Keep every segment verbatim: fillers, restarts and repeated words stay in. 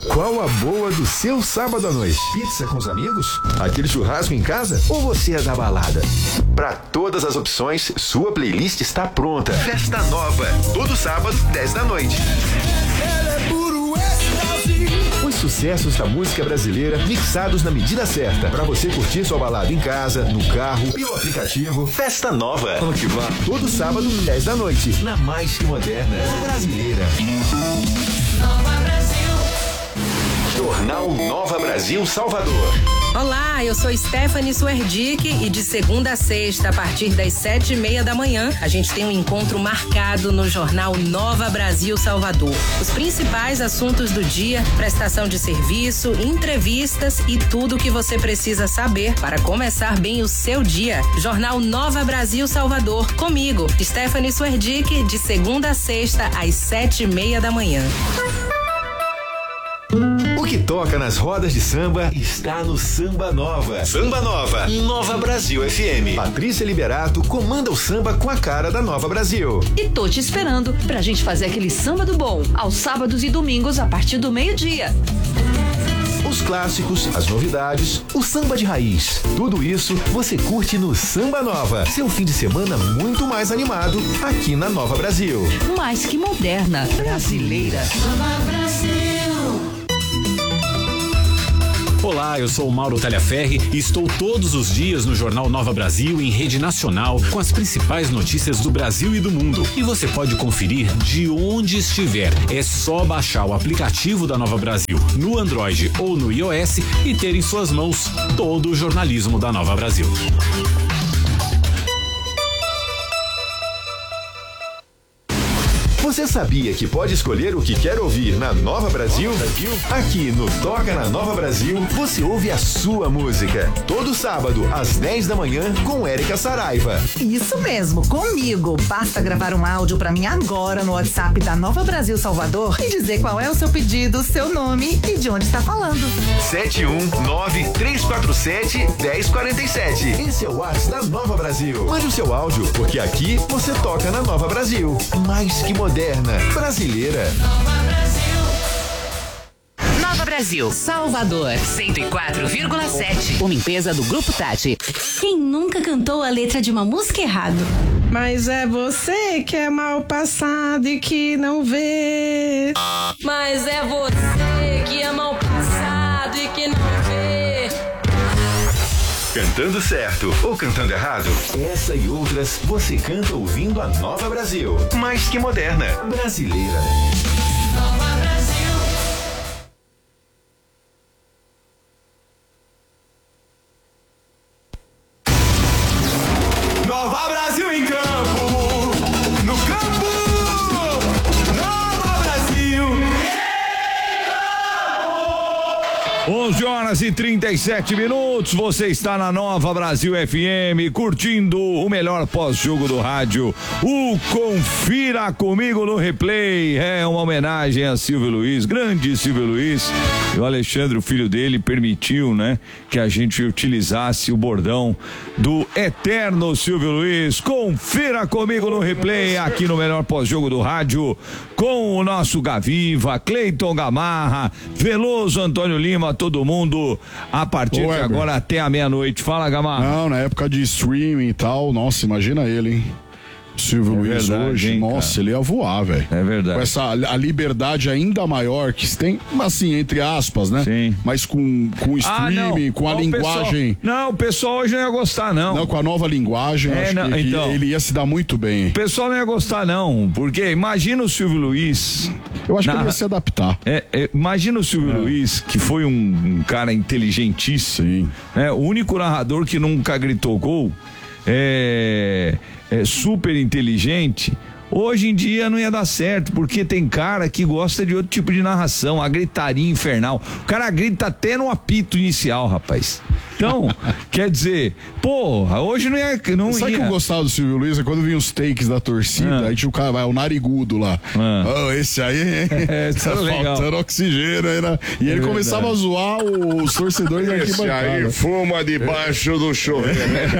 Qual a boa do seu sábado à noite? Pizza com os amigos? Aquele churrasco em casa? Ou você é da balada? Para todas as opções, sua playlist está pronta. Festa Nova, todo sábado, dez da noite. Os sucessos da música brasileira mixados na medida certa. Para você curtir sua balada em casa, no carro, pelo aplicativo. Festa Nova. Vamos que vá. Todo sábado, dez da noite. Na mais que moderna brasileira. Nova Brasil. Jornal Nova Brasil Salvador. Olá, eu sou Stephanie Suerdick e de segunda a sexta, a partir das sete e meia da manhã, a gente tem um encontro marcado no Jornal Nova Brasil Salvador. Os principais assuntos do dia, prestação de serviço, entrevistas e tudo o que você precisa saber para começar bem o seu dia. Jornal Nova Brasil Salvador, comigo, Stephanie Suerdick, de segunda a sexta, às sete e meia da manhã. O que toca nas rodas de samba está no Samba Nova. Samba Nova, Nova Brasil F M. Patrícia Liberato comanda o samba com a cara da Nova Brasil. E tô te esperando pra gente fazer aquele samba do bom, aos sábados e domingos a partir do meio-dia. Os clássicos, as novidades, o samba de raiz. Tudo isso você curte no Samba Nova. Seu fim de semana muito mais animado aqui na Nova Brasil. Mais que moderna, brasileira. Nova Brasil. Olá, eu sou o Mauro Talhaferri e estou todos os dias no Jornal Nova Brasil em rede nacional com as principais notícias do Brasil e do mundo. E você pode conferir de onde estiver. É só baixar o aplicativo da Nova Brasil no Android ou no iOS e ter em suas mãos todo o jornalismo da Nova Brasil. Você sabia que pode escolher o que quer ouvir na Nova Brasil? Aqui no Toca na Nova Brasil, você ouve a sua música. Todo sábado, às dez da manhã, com Érica Saraiva. Isso mesmo, comigo. Basta gravar um áudio pra mim agora no WhatsApp da Nova Brasil Salvador e dizer qual é o seu pedido, seu nome e de onde está falando. sete um nove, três quatro sete, um zero quatro sete. Esse é o WhatsApp da Nova Brasil. Mande o seu áudio, porque aqui você toca na Nova Brasil. Mais que moderna. Brasileira. Nova Brasil. Nova Brasil, Salvador, cento e quatro vírgula sete. Uma empresa do Grupo Tati. Quem nunca cantou a letra de uma música errado? Mas é você que é mal passado e que não vê. Mas é você que é mal passado e que não vê. Cantando certo ou cantando errado? Essa e outras você canta ouvindo a Nova Brasil. Mais que moderna, brasileira. Nova Brasil. Nova Brasil em campo. No campo. Nova Brasil. onze horas e trinta e sete minutos, você está na Nova Brasil F M, curtindo o melhor pós-jogo do rádio, o Confira Comigo no Replay. É uma homenagem a Silvio Luiz, grande Silvio Luiz. E o Alexandre, o filho dele, permitiu, né, que a gente utilizasse o bordão do eterno Silvio Luiz. Confira Comigo no Replay, aqui no melhor pós-jogo do rádio, com o nosso Gaviva, Cleiton Gamarra, Veloso, Antônio Lima, todo mundo a partir Ô, de agora até a meia-noite. Fala, Gamarra. Não, na época de streaming e tal, nossa, imagina ele, hein? Silvio é Luiz verdade, hoje, hein, nossa, cara, ele ia voar, velho. É verdade. Com essa a liberdade ainda maior que se tem, assim, entre aspas, né? Sim. Mas com, com streaming, ah, com a o linguagem. Pessoal, não, o pessoal hoje não ia gostar, não. Não, com a nova linguagem, é, acho não, que, então, que ele ia se dar muito bem. O pessoal não ia gostar, não, porque imagina o Silvio Luiz. Eu acho na, que ele ia se adaptar. É, é, imagina o Silvio é. Luiz, que foi um, um cara inteligentíssimo. É, o único narrador que nunca gritou gol. É. É super inteligente. Hoje em dia não ia dar certo, porque tem cara que gosta de outro tipo de narração, a gritaria infernal. O cara grita até no apito inicial, rapaz. Então, quer dizer, porra, hoje não ia. Não Sabe ia. que eu gostava do Silvio Luiz? É quando vinha os takes da torcida, ah. aí tinha o cara, vai, o narigudo lá. Ah. Oh, esse aí, é, tá faltando oxigênio aí, né? E ele é começava a zoar os torcedores da arquibancada. Esse aí fuma debaixo é. do chuveiro.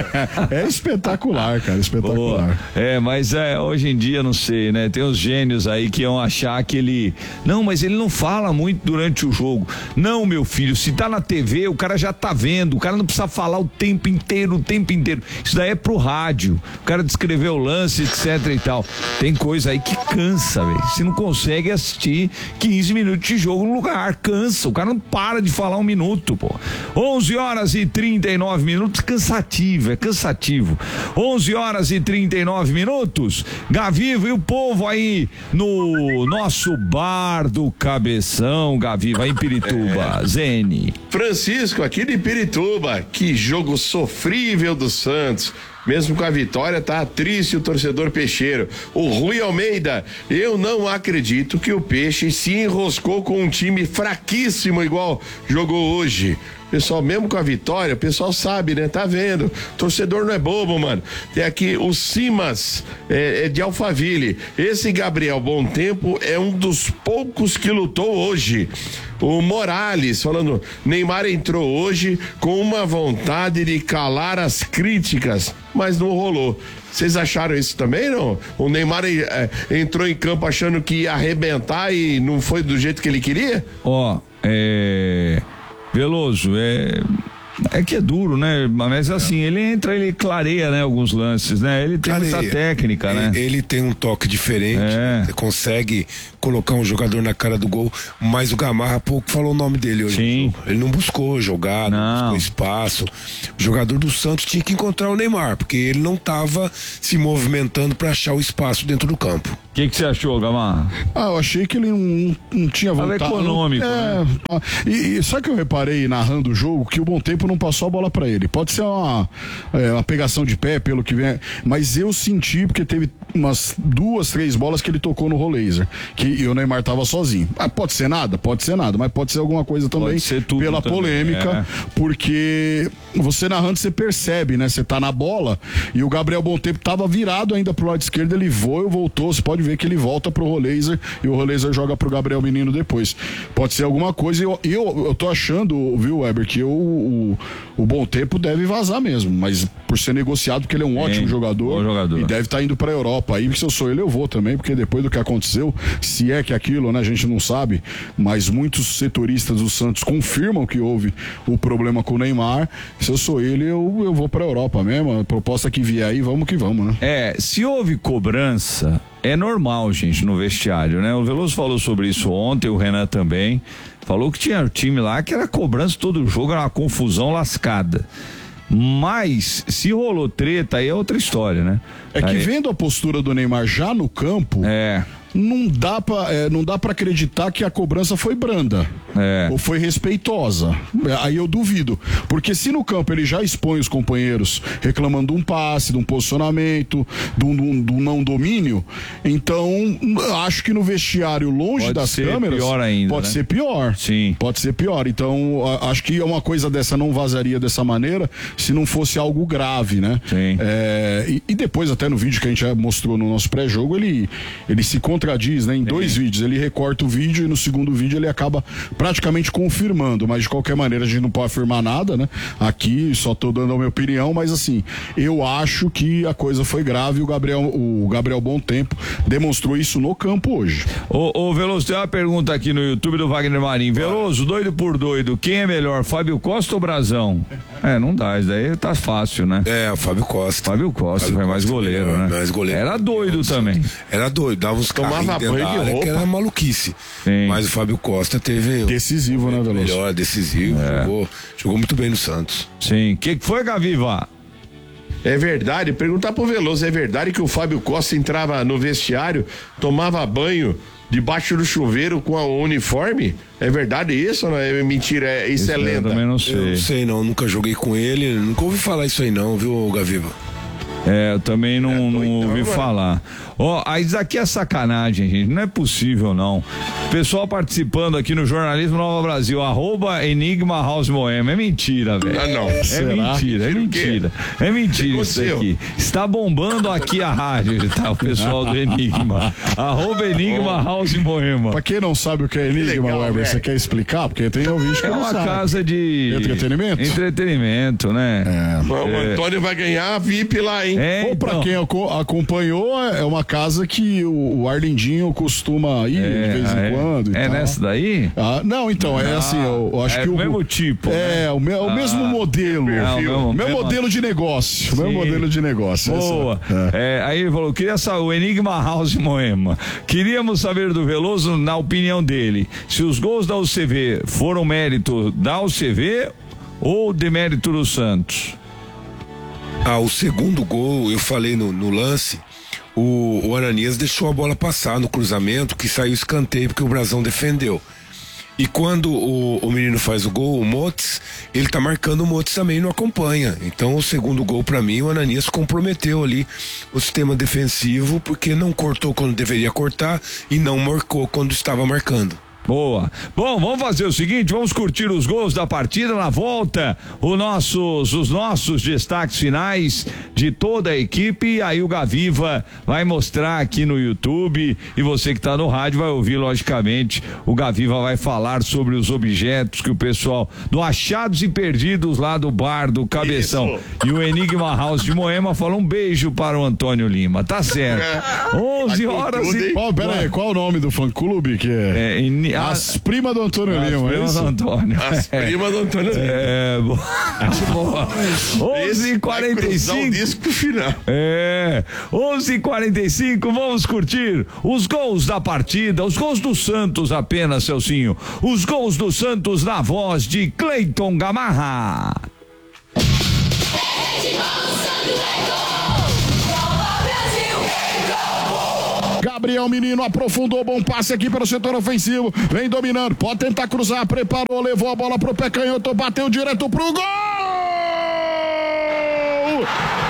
É espetacular, cara, espetacular. Boa. É, mas é, hoje em dia, não sei, né? Tem uns gênios aí que iam achar que ele. Não, mas ele não fala muito durante o jogo. Não, meu filho, se tá na T V, o cara já tá vendo, o cara não precisa falar o tempo inteiro, o tempo inteiro. Isso daí é pro rádio. O cara descrever o lance, etc e tal. Tem coisa aí que cansa, velho. Você não consegue assistir quinze minutos de jogo no lugar, cansa. O cara não para de falar um minuto, pô. onze horas e trinta e nove minutos, cansativo, é cansativo. onze horas e trinta e nove minutos. Gavivo e o povo aí no nosso bar do Cabeção, Gaviva, em Pirituba. É. Zene. Francisco, aqui de Pirituba. Que jogo sofrível do Santos. Mesmo com a vitória, tá triste o torcedor peixeiro. O Rui Almeida, eu não acredito que o Peixe se enroscou com um time fraquíssimo igual jogou hoje. Pessoal, mesmo com a vitória, o pessoal sabe, né? Tá vendo? Torcedor não é bobo, mano. Tem aqui o Simas, é, é de Alphaville. Esse Gabriel Bom Tempo é um dos poucos que lutou hoje. O Morales falando, Neymar entrou hoje com uma vontade de calar as críticas, mas não rolou. Vocês acharam isso também, não? O Neymar é, entrou em campo achando que ia arrebentar e não foi do jeito que ele queria? Ó, oh, é... Veloso, é... É que é duro, né? Mas assim, é. ele entra, ele clareia, né? Alguns lances, né? Ele tem clareia. Muita técnica, ele, né? Ele tem um toque diferente, é. consegue colocar um jogador na cara do gol, mas o Gamarra pouco falou o nome dele hoje. Sim. Ele não buscou jogada, não buscou espaço. O jogador do Santos tinha que encontrar o Neymar, porque ele não estava se movimentando para achar o espaço dentro do campo. O que você achou, Gamarra? Ah, eu achei que ele não, não tinha vontade. Tava econômico, é, né? E, e sabe que eu reparei narrando o jogo que o Bom Tempo não passou a bola pra ele. Pode ser uma, é, uma pegação de pé, pelo que vem, mas eu senti, porque teve umas duas, três bolas que ele tocou no Roleiser, que e o Neymar tava sozinho. Ah, pode ser nada? Pode ser nada, mas pode ser alguma coisa também, pela também, polêmica, é. Porque você narrando, você percebe, né? Você tá na bola e o Gabriel Bom Tempo tava virado ainda pro lado esquerdo, ele voou, voltou, você pode ver que ele volta pro Roleiser e o Roleiser joga pro Gabriel Menino depois. Pode ser alguma coisa, e eu, eu, eu tô achando, viu, Weber, que eu, o, o Bom Tempo deve vazar mesmo, mas por ser negociado, porque ele é um ótimo jogador, jogador e deve estar tá indo pra Europa. Aí, se eu sou ele, eu vou também, porque depois do que aconteceu, se é que aquilo, né, a gente não sabe, mas muitos setoristas do Santos confirmam que houve o problema com o Neymar. Se eu sou ele, eu, eu vou pra Europa mesmo. A proposta que vier aí, vamos que vamos, né? É, se houve cobrança, é normal, gente, no vestiário, né? O Veloso falou sobre isso ontem, o Renan também. Falou que tinha time lá que era cobrança todo jogo, era uma confusão lascada. Mas, se rolou treta, aí é outra história, né? É que aí... vendo a postura do Neymar já no campo... É... Não dá pra, é, não dá pra acreditar que a cobrança foi branda, é. ou foi respeitosa. Aí eu duvido, porque se no campo ele já expõe os companheiros reclamando de um passe, de um posicionamento, de um, de um, de um não domínio, então acho que no vestiário, longe pode das ser câmeras, pior ainda, pode né? ser pior. Sim. Pode ser pior. Então acho que uma coisa dessa não vazaria dessa maneira se não fosse algo grave, né? Sim. É, e, e depois até no vídeo que a gente já mostrou no nosso pré-jogo, ele, ele se contradiz, né? Em dois Sim. vídeos, ele recorta o vídeo e no segundo vídeo ele acaba praticamente confirmando, mas de qualquer maneira a gente não pode afirmar nada, né? Aqui só tô dando a minha opinião, mas assim, eu acho que a coisa foi grave e o Gabriel, o Gabriel Bom Tempo demonstrou isso no campo hoje. Ô, ô Veloso, tem uma pergunta aqui no YouTube do Wagner Marinho. Veloso, doido por doido, quem é melhor, Fábio Costa ou Brazão? É, não dá, isso daí tá fácil, né? É, o Fábio Costa. Fábio Costa, Fábio foi mais Costa, goleiro, é, né? Mais goleiro. Era doido também. Era doido, dava uns tomava banho de roupa, que era maluquice. Sim. Mas o Fábio Costa teve decisivo, né, Veloso? Melhor, decisivo, é. jogou, jogou muito bem no Santos. Sim, o que, que foi, Gaviva? É verdade, perguntar pro Veloso, é verdade que o Fábio Costa entrava no vestiário, tomava banho debaixo do chuveiro com o uniforme? É verdade isso ou não é mentira? É, isso, isso é lenda? Eu também não sei. Eu não sei não, nunca joguei com ele, nunca ouvi falar isso aí não, viu, Gaviva? É, eu também não, é, não então, ouvi agora. falar. Ó, oh, isso aqui é sacanagem, gente. Não é possível, não. Pessoal participando aqui no Jornalismo Nova Brasil, arroba Enigma House Moema. É mentira, velho. Ah, não. É Será? mentira, é mentira. É mentira isso aqui. Está bombando aqui a rádio, tá? O pessoal do Enigma. Arroba Enigma oh. House Moema. Pra quem não sabe o que é Enigma, que Weber, você quer explicar? Porque tem ouvinte que é não uma sabe. casa de... Entretenimento? Entretenimento, né? É. O é. Antônio vai ganhar a V I P lá, hein? É, Ou pra então. quem acompanhou, é uma casa que o Arlindinho costuma ir é, de vez em é. quando. É tal. Nessa daí? Ah, não, então, é ah, assim, eu, eu acho é que o o mesmo tipo. É, né? o, me, o ah, mesmo modelo. É, o mesmo, meu mesmo modelo de negócio. Meu modelo de negócio. Boa. É. É, aí ele falou: queria saber o Enigma House Moema. Queríamos saber do Veloso, na opinião dele, se os gols da U C V foram mérito da U C V ou demérito do Santos. Ah, o segundo gol, eu falei no, no lance, o, o Ananias deixou a bola passar no cruzamento, que saiu escanteio porque o Brazão defendeu. E quando o, o menino faz o gol, o Motes, ele tá marcando o Motes também, não acompanha. Então o segundo gol pra mim, o Ananias comprometeu ali o sistema defensivo, porque não cortou quando deveria cortar e não marcou quando estava marcando. Boa. Bom, vamos fazer o seguinte, vamos curtir os gols da partida. Na volta, o nossos, os nossos destaques finais de toda a equipe. Aí o Gaviva vai mostrar aqui no YouTube e você que está no rádio vai ouvir, logicamente. O Gaviva vai falar sobre os objetos que o pessoal do Achados e Perdidos lá do bar do Cabeção. Isso. E o Enigma House de Moema fala um beijo para o Antônio Lima. Tá certo. onze horas e... Qual, pera aí, qual o nome do fã-clube que é? É, in... As primas do Antônio As Lima, primas é isso? do Antônio. As primas do Antônio Lima. É, boa. onze e quarenta e cinco. O disco pro final. É, onze e quarenta e cinco, vamos curtir os gols da partida, os gols do Santos apenas, Celcinho. Os gols do Santos na voz de Cleiton Gamarra. Gabriel Menino aprofundou, bom passe aqui para o setor ofensivo, vem dominando, pode tentar cruzar, preparou, levou a bola pro pé canhoto, bateu direto pro gol!